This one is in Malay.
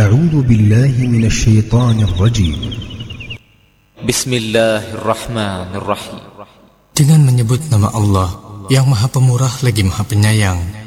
أعوذ بالله من الشيطان الرجيم. Bismillahirrahmanirrahim. Dengan menyebut nama Allah yang Maha Pemurah lagi Maha Penyayang.